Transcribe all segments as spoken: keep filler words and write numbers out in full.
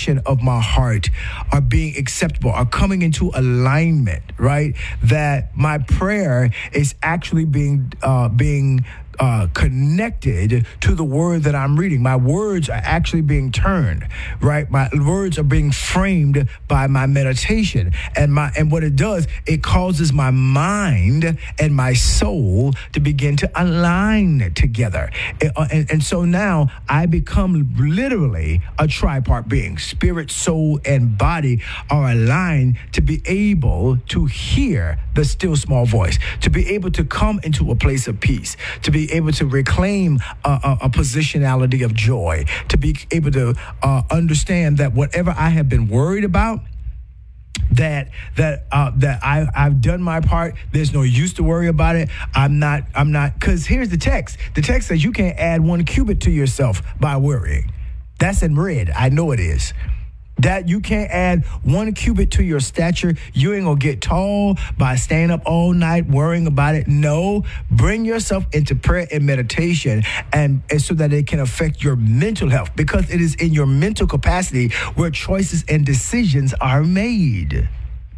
condition of my heart are being acceptable, are coming into alignment, right? That my prayer is actually being uh, being Uh, connected to the word that I'm reading. My words are actually being turned, right? My words are being framed by my meditation. And my and what it does, it causes my mind and my soul to begin to align together. And, uh, and, and so now I become literally a tripart being. Spirit, soul, and body are aligned to be able to hear the still small voice, to be able to come into a place of peace, to be able to reclaim a, a, a positionality of joy, to be able to uh, understand that whatever I have been worried about, that that uh, that I I've done my part. There's no use to worry about it. I'm not I'm not because here's the text. The text says you can't add one cubit to yourself by worrying. That's in red. I know it is. That you can't add one cubit to your stature. You ain't gonna get tall by staying up all night worrying about it. No, bring yourself into prayer and meditation, and, and so that it can affect your mental health, because it is in your mental capacity where choices and decisions are made.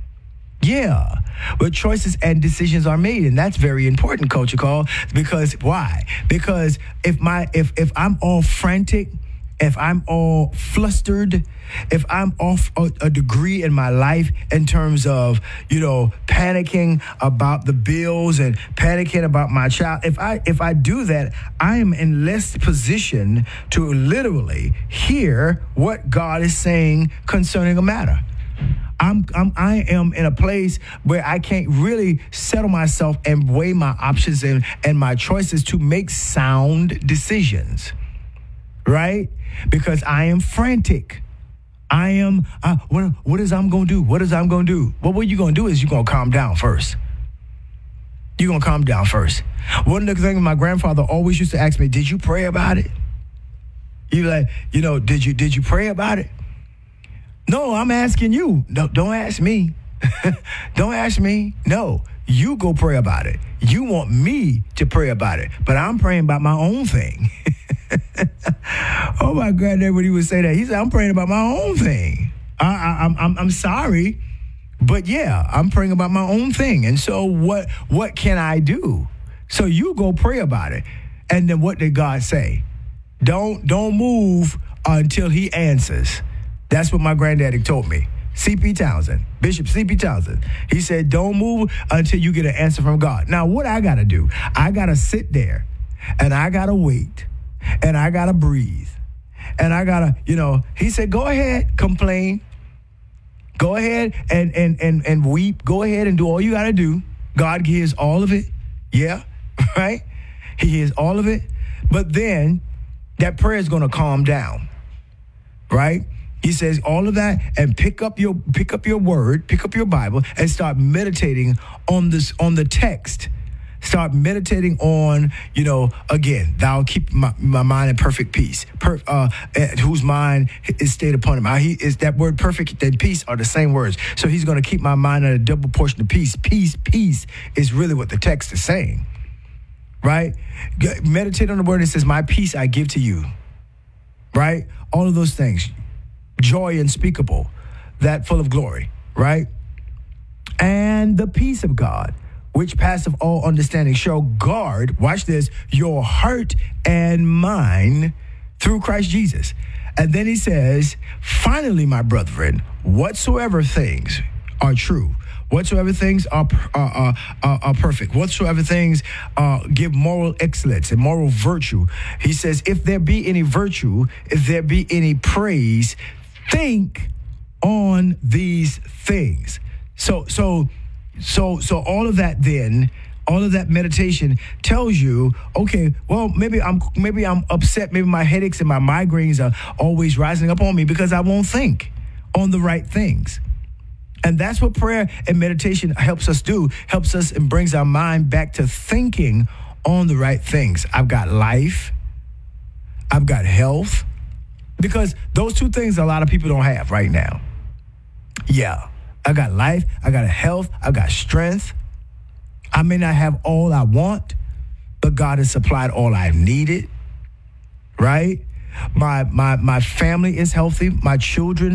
Yeah, where choices and decisions are made, and that's very important, Culture Call. Because why? Because if my if if I'm all frantic, if I'm all flustered, if I'm off a, a degree in my life in terms of, you know, panicking about the bills and panicking about my child, if I if I do that, I am in less position to literally hear what God is saying concerning a matter. I'm, I'm I am in a place where I can't really settle myself and weigh my options and, and my choices to make sound decisions. Right? Because I am frantic. I am, uh, what, what is I'm going to do? What is I'm going to do? Well, what you're going to do is you're going to calm down first. You're going to calm down first. One of the things my grandfather always used to ask me, did you pray about it? You like, you know, did you, did you pray about it? No, I'm asking you. No, don't ask me. Don't ask me. No, you go pray about it. You want me to pray about it, but I'm praying about my own thing. Oh my granddad, when he would say that, he said, "I'm praying about my own thing. I, I, I'm, I'm, I'm sorry, but yeah, I'm praying about my own thing. And so, what, what can I do? So you go pray about it, and then what did God say? Don't, don't move until He answers. That's what my granddaddy told me. C P Townsend, Bishop C P Townsend. He said, don't move until you get an answer from God. Now, what I got to do? I got to sit there, and I got to wait. And I got to breathe. And I got to, you know, he said, go ahead, complain. Go ahead and, and, and, and weep. Go ahead and do all you got to do. God hears all of it. Yeah, right? He hears all of it. But then that prayer is going to calm down, right? He says all of that, and pick up your pick up your word, pick up your Bible, and start meditating on this on the text. Start meditating on, you know, again, thou keep my, my mind in perfect peace. Per, uh, whose mind is stayed upon him. He is that word perfect and peace are the same words. So he's going to keep my mind at a double portion of peace. Peace, peace is really what the text is saying, right? Meditate on the word. It says, my peace I give to you, right? All of those things, joy unspeakable, that full of glory, right? And the peace of God, which passeth all understanding, shall guard, watch this, your heart and mind through Christ Jesus. And then he says, finally, my brethren, whatsoever things are true, whatsoever things are, are, are, are perfect, whatsoever things uh, give moral excellence and moral virtue. He says, if there be any virtue, if there be any praise, think on these things. So, so, So so all of that then, all of that meditation tells you, okay, well, maybe I'm maybe I'm upset. Maybe my headaches and my migraines are always rising up on me because I won't think on the right things. And that's what prayer and meditation helps us do, helps us and brings our mind back to thinking on the right things. I've got life. I've got health. Because those two things a lot of people don't have right now. Yeah. I got life, I got health, I got strength. I may not have all I want, but God has supplied all I've needed, right? My my my family is healthy. My children